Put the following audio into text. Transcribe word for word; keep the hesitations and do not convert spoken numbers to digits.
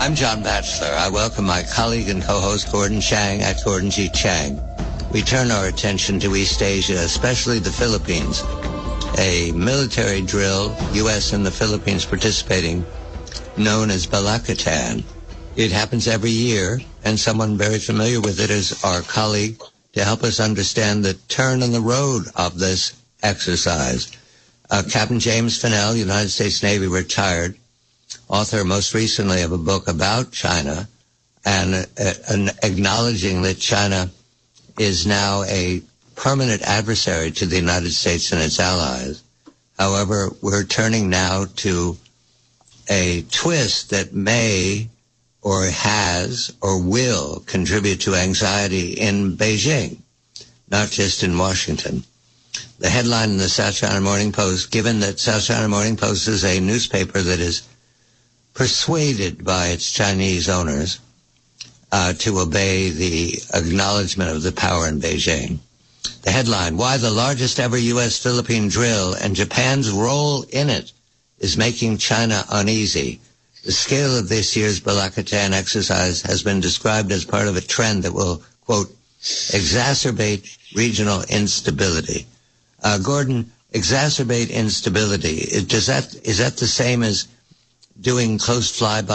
I'm John Batchelor. I welcome my colleague and co-host Gordon Chang at Gordon G. Chang. We turn our attention to East Asia, especially the Philippines. A military drill, U S and the Philippines participating, known as Balakatan. It happens every year, and someone very familiar with it is our colleague to help us understand the turn in the road of this exercise. Uh, Captain James Fennell, United States Navy, retired, author most recently of a book about China, and, uh, and acknowledging that China is now a permanent adversary to the United States and its allies. However, we're turning now to a twist that may or has or will contribute to anxiety in Beijing, not just in Washington. The headline in the South China Morning Post, given that South China Morning Post is a newspaper that is persuaded by its Chinese owners uh, to obey the acknowledgement of the power in Beijing. The headline, why the largest ever U S-Philippine drill and Japan's role in it is making China uneasy. The scale of this year's Balakatan exercise has been described as part of a trend that will, quote, exacerbate regional instability. Uh, Gordon, exacerbate instability. Does that, is that the same as doing close flyby